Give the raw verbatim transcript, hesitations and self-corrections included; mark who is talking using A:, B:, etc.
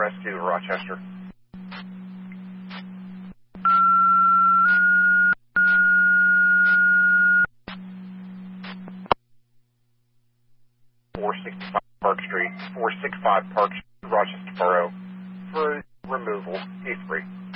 A: Rescue Rochester. four sixty-five Park Street, four sixty-five Park Street, Rochester Borough, for removal, E three.